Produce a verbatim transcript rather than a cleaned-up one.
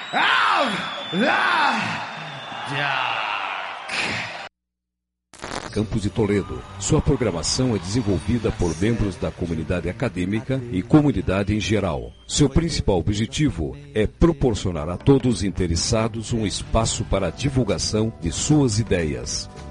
Campus de Toledo. Sua programação é desenvolvida por membros da comunidade acadêmica e comunidade em geral. Seu principal objetivo é proporcionar a todos os interessados um espaço para a divulgação de suas ideias.